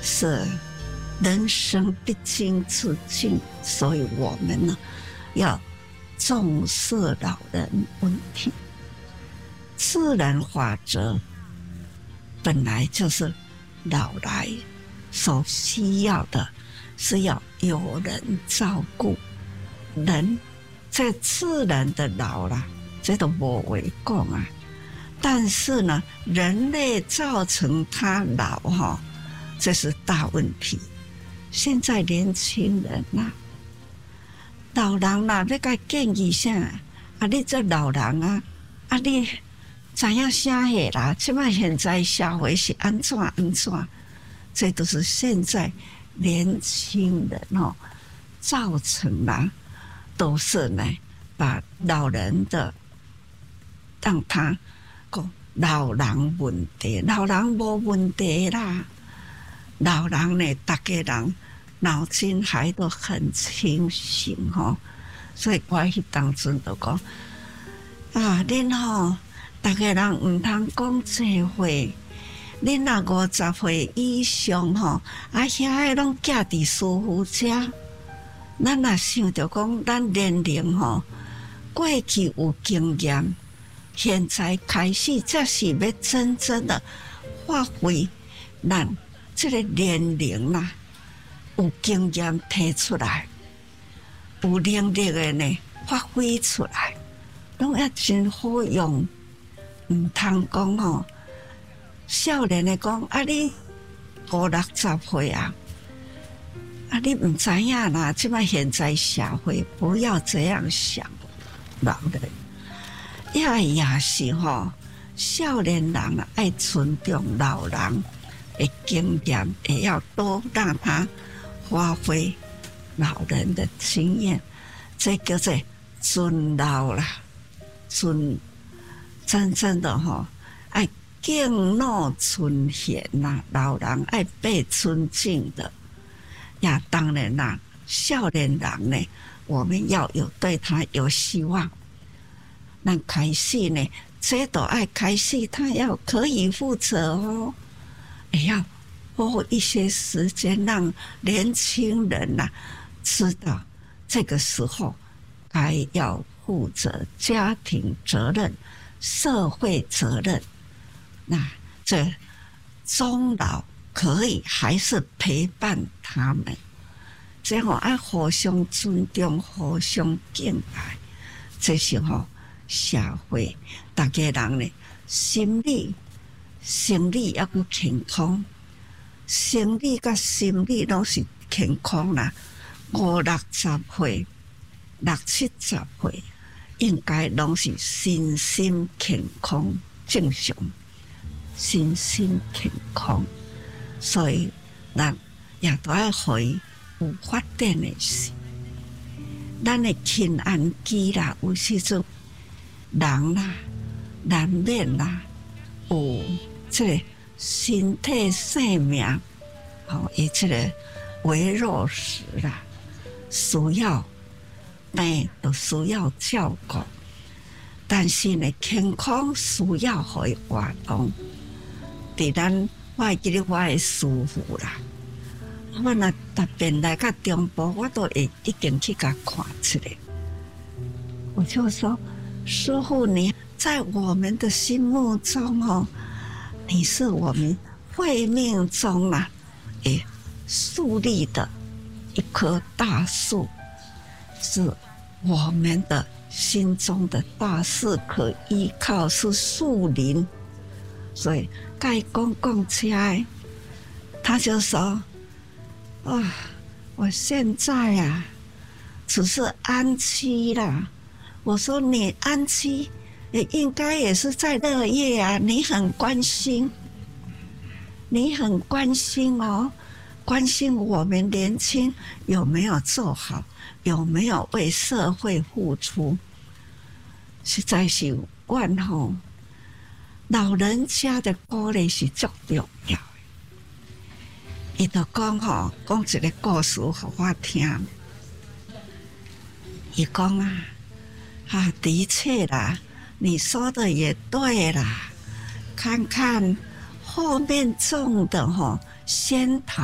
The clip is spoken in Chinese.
是人生必经之境，所以我们呢要重视老人问题。自然法则本来就是老来所需要的，是要有人照顾。人在自然的老了，这都没为讲啊。但是呢，人类造成他老哈，这是大问题。现在年轻人呐，老人啦，要甲建议啥？啊，你这老人啊，啊你知影啥货啦？即摆现在社会是安怎？这都是现在年轻人哦造成啦，都是呢把老人的让他讲老人问题，老人无问题啦。老人呢，大家人脑筋还都很清醒吼，所以我迄当阵就讲啊，恁吼大家人唔通讲这话，恁若50岁以上吼，啊遐个拢寄伫师傅家，咱若想着讲咱年龄吼，过去有经验，现在开始才是要真正的发挥咱这个年龄啦，有经验提出来，有能力的呢发挥出来，拢要真好用。唔通讲吼，少年的讲啊，你50-60岁啊，啊你唔知影啦。即摆现在社会不要这样想，老人也是吼，少年人啊爱尊重老人的经验，也要多让他发挥老人的经验，这叫做尊老啦，尊。真正的吼，爱敬老尊贤呐，老人爱被尊敬的。呀，当然啦，少年人呢，我们要有对他有希望。那开始呢，这都爱开始，他要可以负责哦，也要花一些时间让年轻人呐知道，这个时候该要负责家庭责任。社会责任，那这终老可以还是陪伴他们，这样爱互相尊重、互相敬爱，这时候社会大家人呢，心理、生理要够健康，生理甲心理都是健康啦。50-60岁、60-70岁。应该拢是身心健康正常，身心健康，所以咱也都要互伊有发展的事。咱的亲安期啦，有时阵人啦难免啦，有这个身体生命，伊这个微弱时啦，需要。病都需要照顾，但是呢，健康需要互伊活动。伫咱我记得我的师傅啦，我若特别来到中部，我都会一定去甲看出来。我就说，师傅，你在我们的心目中哦，你是我们慧命中啊，树立的一棵大树。是我们的心中的大事可依靠，是树林。所以该公共车，他就说：“啊，我现在啊，只是安期啦。”我说：“你安期也应该也是在乐业啊，你很关心，你很关心哦，关心我们年轻有没有做好。”有没有为社会付出？实在是阮吼，老人家的鼓励是足重要的。伊就讲吼，讲一个故事给我听。伊讲啊，的确啦，你说的也对啦。看看后面种的吼，仙桃。